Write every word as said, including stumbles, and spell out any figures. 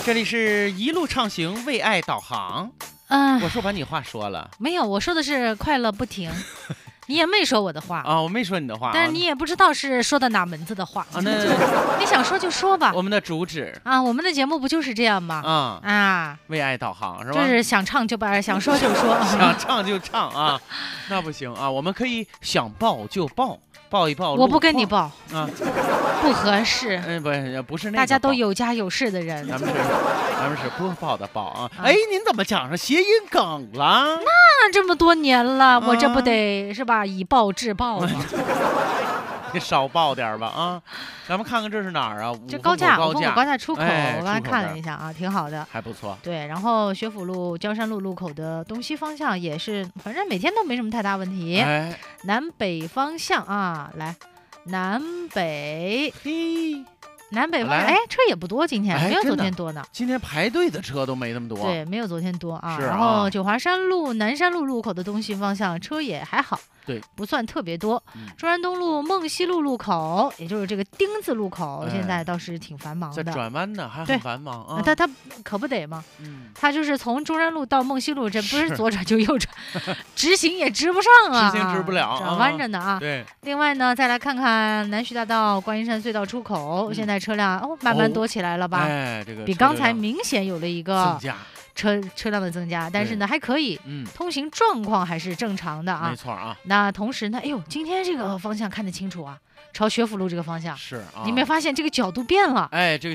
这里是一路畅行，为爱导航。 嗯、 我说把你话说了， 没有，我说的是快乐不停。你也没说我的话啊，我没说你的话， 但是你也不知道是说的哪门子的话啊。那你想说就说吧。 我们的主旨啊，我们的节目不就是这样吗？ 啊啊， 为爱导航是吧？ 就是想唱就把，想说就说， 想唱就唱啊，那不行啊，我们可以想报就报。报一报， 我不跟你报啊， 不合适。 嗯，不是，不是那个， 大家都有家有室的人。 咱们是，咱们是播报的报啊。哎，您怎么讲上谐音梗了？ 那这么多年了，我这不得是吧？以暴制暴吗？ 你少报点吧啊！咱们看看这是哪儿啊？ 这高架， 高架， 高架出口， 哎、 我刚才看了一下啊，挺好的， 还不错。 对，然后学府路、焦山路路口的东西方向也是，反正每天都没什么太大问题。 哎、 南北方向啊，来，南北，嘿。南北方向，哎，车也不多，今天、哎、没有昨天多呢。 今天排队的车都没那么多， 对，没有昨天多啊。 是啊。 然后九华山路、南山路路口的东西方向车也还好， 对， 不算特别多。 嗯、 中山东路、梦西路路口，也就是这个丁字路口， 哎、 现在倒是挺繁忙的。 在转弯呢，还很繁忙啊。 它它可不得吗？ 嗯， 它就是从中山路到梦西路，这不是左转就右转，直行也直不上啊， 直行直不了， 转弯着呢啊。 对。 另外呢，再来看看南徐大道观音山隧道出口，嗯、现在车辆哦慢慢多起来了吧？ 哦、哎，这个比刚才明显有了一个增加。 车车辆的增加，但是呢还可以， 嗯， 通行状况还是正常的啊， 没错啊。 那同时呢，哎呦，今天这个方向看得清楚啊，朝学府路这个方向， 是啊， 你没发现这个角度变了？ 哎，这个。